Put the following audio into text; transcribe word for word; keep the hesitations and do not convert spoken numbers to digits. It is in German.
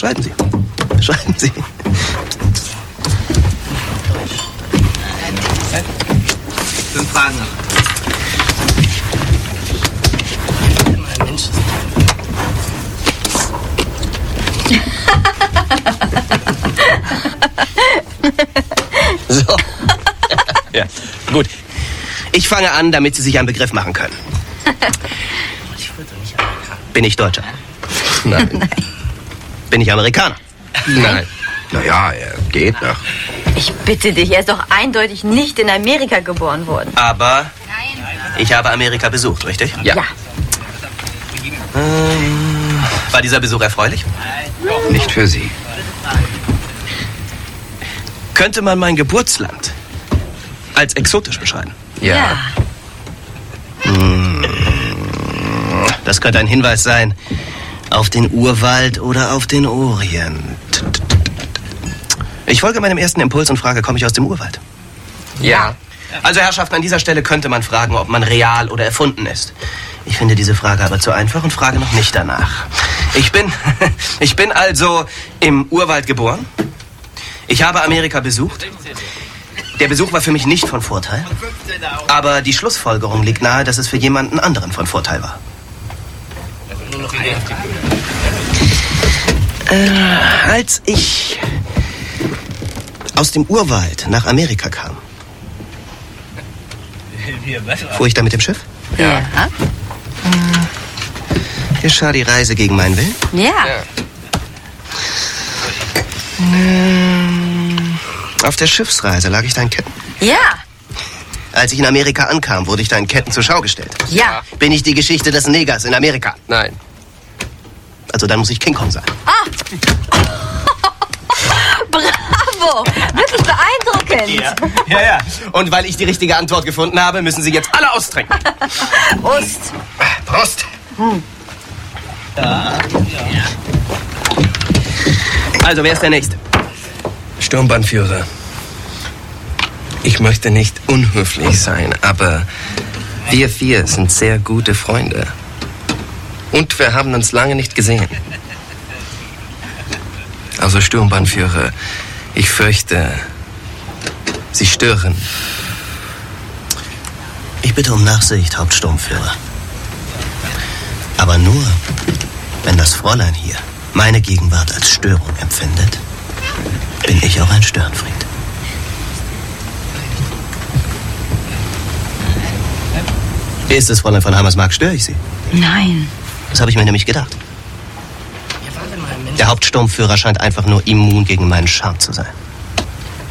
Schreiben Sie. Schreiben Sie. Fünf Fragen noch. Mensch. So. Ja, gut. Ich fange an, damit Sie sich einen Begriff machen können. Bin ich Deutscher? Nein. Nein. Bin ich Amerikaner? Nein. Naja, er geht noch. Ich bitte dich, er ist doch eindeutig nicht in Amerika geboren worden. Aber ich habe Amerika besucht, richtig? Ja. ja. Ähm, war dieser Besuch erfreulich? Nicht für Sie. Könnte man mein Geburtsland als exotisch beschreiben? Ja. ja. Hm, das könnte ein Hinweis sein auf den Urwald oder auf den Orient. Ich folge meinem ersten Impuls und frage, komme ich aus dem Urwald? Ja. Also, Herrschaften, an dieser Stelle könnte man fragen, ob man real oder erfunden ist. Ich finde diese Frage aber zu einfach und frage noch nicht danach. Ich bin, ich bin also im Urwald geboren. Ich habe Amerika besucht. Der Besuch war für mich nicht von Vorteil. Aber die Schlussfolgerung liegt nahe, dass es für jemanden anderen von Vorteil war. Äh, als ich aus dem Urwald nach Amerika kam, fuhr ich da mit dem Schiff? Ja. ja. Geschah die Reise gegen meinen Willen? Ja. ja. Ähm, auf der Schiffsreise lag ich da in Ketten? Ja. Als ich in Amerika ankam, wurde ich da in Ketten zur Schau gestellt? Ja. Bin ich die Geschichte des Negers in Amerika? Nein. Also dann muss ich King Kong sein. Ah! Bravo! Wirklich beeindruckend. Ja, ja, ja. Und weil ich die richtige Antwort gefunden habe, müssen Sie jetzt alle austrinken. Prost. Prost. Hm. Ja. Also, wer ist der Nächste? Sturmbannführer. Ich möchte nicht unhöflich sein, aber wir vier sind sehr gute Freunde. Und wir haben uns lange nicht gesehen. Also, Sturmbannführer, ich fürchte, Sie stören. Ich bitte um Nachsicht, Hauptsturmführer. Aber nur, wenn das Fräulein hier meine Gegenwart als Störung empfindet, bin ich auch ein Störenfried. Wie ist es, Fräulein von Hammersmark? Störe ich Sie? Nein. Das habe ich mir nämlich gedacht. Der Hauptsturmführer scheint einfach nur immun gegen meinen Charme zu sein.